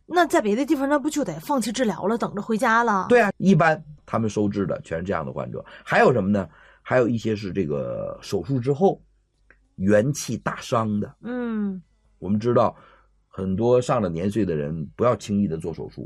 那在别的地方，那不就得放弃治疗了，等着回家了？ 对啊，一般他们收治的全是这样的患者。还有什么呢？还有一些是这个手术之后元气大伤的。我们知道很多上了年岁的人不要轻易的做手术。